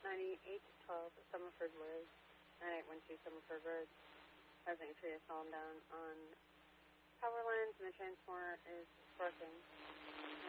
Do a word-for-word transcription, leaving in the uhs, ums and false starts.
ninety-eight twelve Summerford Road, ninety-eight twelve Summerford Road. Having a tree has fallen down on power lines and the transformer is broken.